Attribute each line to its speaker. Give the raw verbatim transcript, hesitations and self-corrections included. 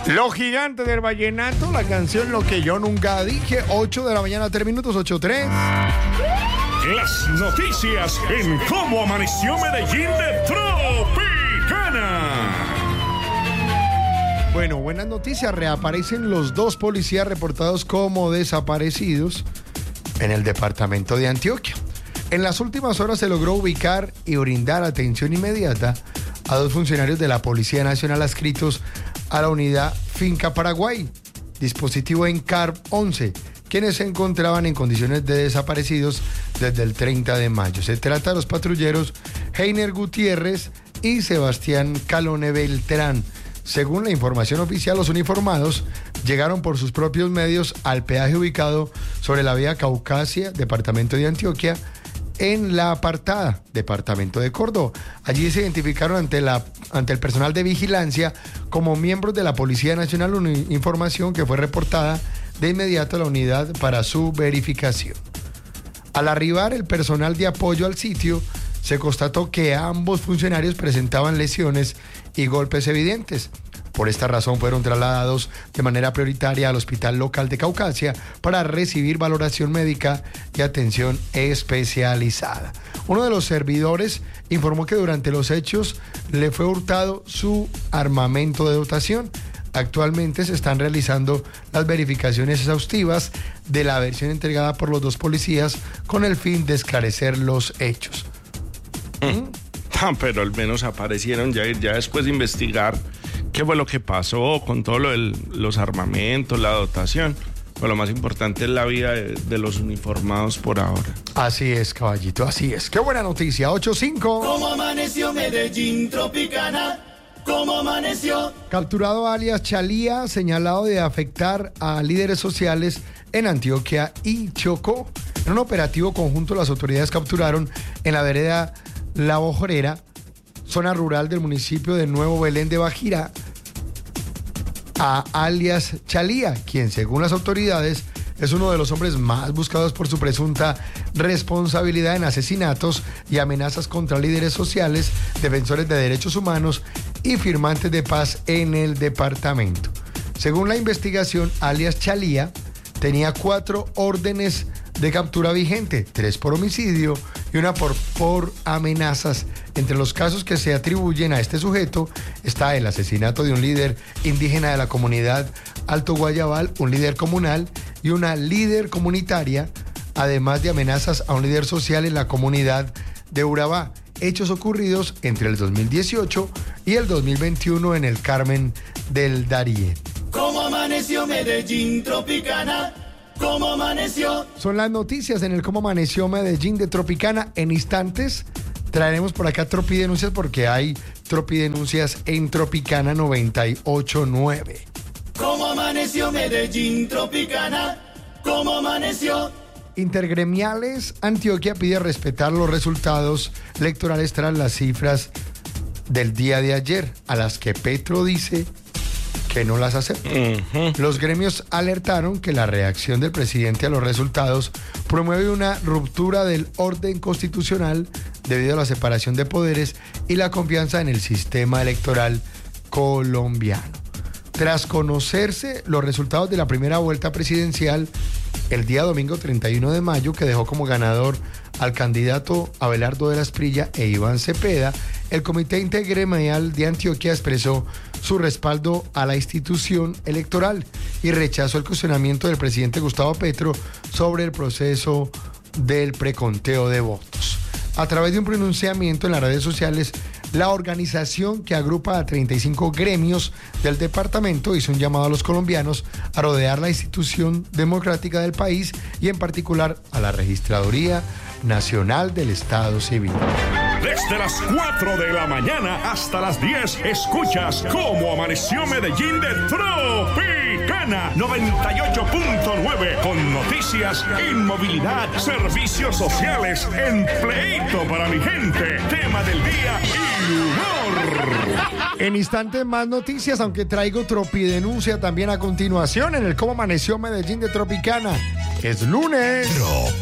Speaker 1: Los gigantes del vallenato, la canción Lo que yo nunca dije, ocho de la mañana, tres minutos, ocho tres.
Speaker 2: Las noticias en Cómo Amaneció Medellín de Tropicana.
Speaker 1: Bueno, buenas noticias, reaparecen los dos policías reportados como desaparecidos en el departamento de Antioquia. En las últimas horas se logró ubicar y brindar atención inmediata a dos funcionarios de la Policía Nacional adscritos a la unidad Finca Paraguay, dispositivo ENCARP once, quienes se encontraban en condiciones de desaparecidos desde el treinta de mayo. Se trata de los patrulleros Heiner Gutiérrez y Sebastián Calone Beltrán. Según la información oficial, los uniformados llegaron por sus propios medios al peaje ubicado sobre la vía Caucasia, departamento de Antioquia, en La Apartada, departamento de Córdoba. Allí se identificaron ante, la, ante el personal de vigilancia como miembros de la Policía Nacional, una información que fue reportada de inmediato a la unidad para su verificación. Al arribar el personal de apoyo al sitio, se constató que ambos funcionarios presentaban lesiones y golpes evidentes. Por esta razón fueron trasladados de manera prioritaria al hospital local de Caucasia para recibir valoración médica y atención especializada. Uno de los servidores informó que durante los hechos le fue hurtado su armamento de dotación. Actualmente se están realizando las verificaciones exhaustivas de la versión entregada por los dos policías con el fin de esclarecer los hechos.
Speaker 2: ¿Mm? Ah, pero al menos aparecieron ya, ya después de investigar qué fue lo que pasó con todo lo de los armamentos, la dotación. Pero lo más importante es la vida de, de los uniformados por ahora.
Speaker 1: Así es, caballito, así es. Qué buena noticia, ocho cinco.
Speaker 3: ¿Cómo amaneció Medellín Tropicana? ¿Cómo amaneció?
Speaker 1: Capturado alias Chalía, señalado de afectar a líderes sociales en Antioquia y Chocó. En un operativo conjunto, las autoridades capturaron en la vereda La Bojorera, zona rural del municipio de Nuevo Belén de Bajira, a alias Chalía, quien según las autoridades es uno de los hombres más buscados por su presunta responsabilidad en asesinatos y amenazas contra líderes sociales, defensores de derechos humanos y firmantes de paz en el departamento. Según la investigación, alias Chalía tenía cuatro órdenes de captura vigente, tres por homicidio y una por, por amenazas. Entre los casos que se atribuyen a este sujeto está el asesinato de un líder indígena de la comunidad Alto Guayabal, un líder comunal y una líder comunitaria, además de amenazas a un líder social en la comunidad de Urabá. Hechos ocurridos entre el dos mil dieciocho y el dos mil veintiuno en el Carmen del Darién.
Speaker 3: ¿Cómo amaneció Medellín Tropicana? ¿Cómo amaneció?
Speaker 1: Son las noticias en el Cómo Amaneció Medellín de Tropicana. En instantes traeremos por acá Tropidenuncias porque hay Tropidenuncias en Tropicana noventa y ocho punto nueve.
Speaker 3: ¿Cómo amaneció Medellín Tropicana? ¿Cómo amaneció?
Speaker 1: Intergremiales Antioquia pide respetar los resultados electorales tras las cifras del día de ayer, a las que Petro dice que no las acepta. Uh-huh. Los gremios alertaron que la reacción del presidente a los resultados promueve una ruptura del orden constitucional debido a la separación de poderes y la confianza en el sistema electoral colombiano. Tras conocerse los resultados de la primera vuelta presidencial el día domingo treinta y uno de mayo, que dejó como ganador al candidato Abelardo de la Esprilla e Iván Cepeda, el Comité Intergremial de Antioquia expresó su respaldo a la institución electoral y rechazó el cuestionamiento del presidente Gustavo Petro sobre el proceso del preconteo de votos. A través de un pronunciamiento en las redes sociales, la organización que agrupa a treinta y cinco gremios del departamento hizo un llamado a los colombianos a rodear la institución democrática del país y en particular a la Registraduría Nacional del Estado Civil.
Speaker 2: Desde las cuatro de la mañana hasta las diez, escuchas Cómo Amaneció Medellín de Tropicana noventa y ocho punto nueve, con noticias, inmovilidad, servicios sociales, empleito para mi gente, tema del día y humor.
Speaker 1: En instantes más noticias, aunque traigo Tropidenuncia también a continuación en el Cómo Amaneció Medellín de Tropicana. Es lunes.